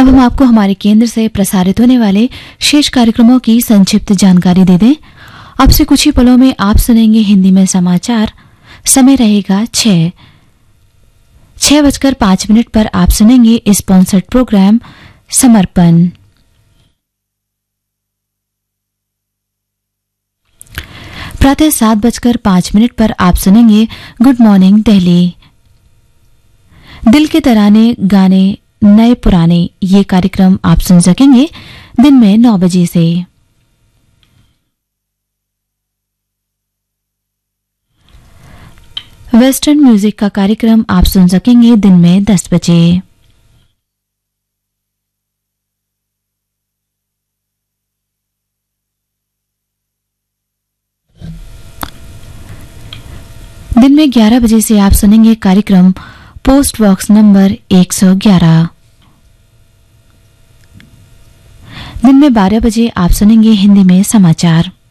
अब हम आपको हमारे केंद्र से प्रसारित होने वाले शेष कार्यक्रमों की संक्षिप्त जानकारी दे दें। अब से कुछ ही पलों में आप सुनेंगे हिंदी में समाचार। समय रहेगा 6:05 पर आप सुनेंगे स्पॉन्सर्ड प्रोग्राम समर्पण। प्रातः 7:05 पर आप सुनेंगे गुड मॉर्निंग दिल्ली। दिल के तराने गाने नए पुराने ये कार्यक्रम आप सुन सकेंगे दिन में 9 बजे से। वेस्टर्न म्यूजिक का कार्यक्रम आप सुन सकेंगे दिन में 10 बजे। दिन में 11 बजे से आप सुनेंगे कार्यक्रम पोस्ट बॉक्स नंबर 111। दिन में 12 बजे आप सुनेंगे हिंदी में समाचार।